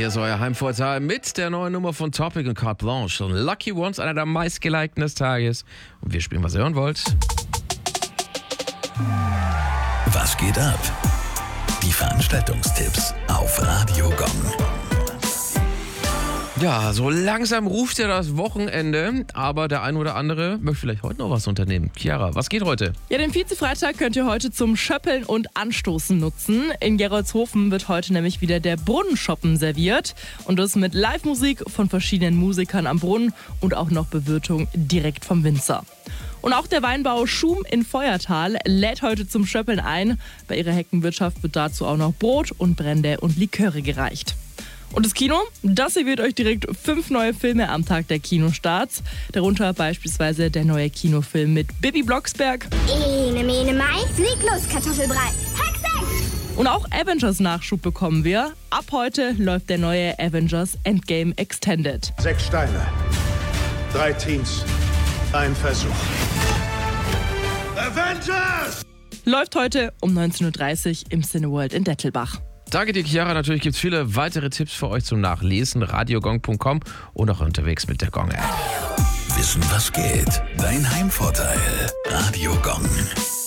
Hier ist euer Heimvorteil mit der neuen Nummer von Topic und Carte Blanche. Lucky Ones, einer der meistgelikten des Tages. Und wir spielen, was ihr hören wollt. Was geht ab? Die Veranstaltungstipps auf Radio Gong. Ja, so langsam ruft ja das Wochenende, aber der ein oder andere möchte vielleicht heute noch was unternehmen. Chiara, was geht heute? Ja, den Vize-Freitag könnt ihr heute zum Schöppeln und Anstoßen nutzen. In Gerolzhofen wird heute nämlich wieder der Brunnenshoppen serviert. Und das mit Live-Musik von verschiedenen Musikern am Brunnen und auch noch Bewirtung direkt vom Winzer. Und auch der Weinbau Schum in Feuertal lädt heute zum Schöppeln ein. Bei ihrer Heckenwirtschaft wird dazu auch noch Brot und Brände und Liköre gereicht. Und das Kino, das serviert euch direkt 5 neue Filme am Tag der Kinostarts. Darunter beispielsweise der neue Kinofilm mit Bibi Blocksberg. Ene, mene, mai, leg los, Kartoffelbrei. Hexe! Und auch Avengers-Nachschub bekommen wir. Ab heute läuft der neue Avengers Endgame Extended. 6 Steine, 3 Teams, ein Versuch. Avengers! Läuft heute um 19.30 Uhr im Cineworld in Dettelbach. Danke dir, Chiara. Natürlich gibt es viele weitere Tipps für euch zum Nachlesen. radiogong.com und auch unterwegs mit der Gong-App. Wissen, was geht? Dein Heimvorteil. Radio Gong.